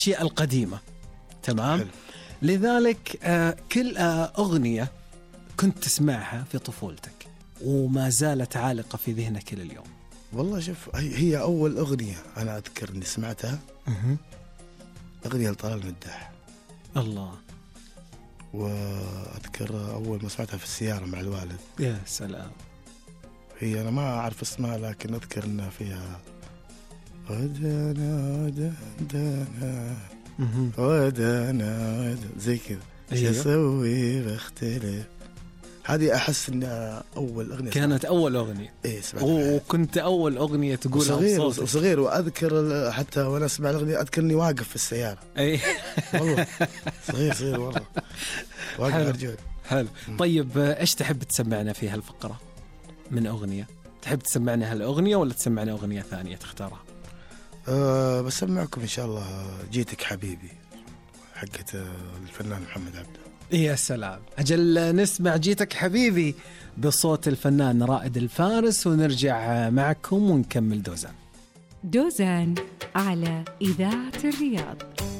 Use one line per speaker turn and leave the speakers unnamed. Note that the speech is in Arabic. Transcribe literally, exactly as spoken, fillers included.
الأشياء القديمة. تمام.
حلو.
لذلك آه كل آه أغنية كنت تسمعها في طفولتك وما زالت عالقة في ذهنك إلى اليوم.
والله شوف، هي أول أغنية أنا أذكر إني سمعتها
أه.
أغنية لطلال مداح.
الله.
وأذكر أول ما سمعتها في السيارة مع الوالد.
يا سلام.
هي أنا ما أعرف اسمها لكن أذكر إنها فيها ودانا ودانا ودانا زي كذا.
أيوه.
أسوي بختلف. هذه أحس إنها أول أغنية
كانت أول أغنية.
إيه سمعتها.
وكنت أول أغنية تقولها
صغير
بصوتك.
صغير وأذكر حتى وأنا أسمع الأغنية أذكر إني واقف في السيارة.
أي
والله صغير صغير والله واقف أرجع.
حلو. طيب إيش تحب تسمعنا في هالفقرة من أغنية؟ تحب تسمعنا هالأغنية ولا تسمعنا أغنية ثانية تختارها؟
أه بسمعكم إن شاء الله جيتك حبيبي حقت الفنان محمد عبده.
يا سلام. أجل نسمع جيتك حبيبي بصوت الفنان رائد الفارس ونرجع معكم ونكمل دوزان.
دوزان على إذاعة الرياض.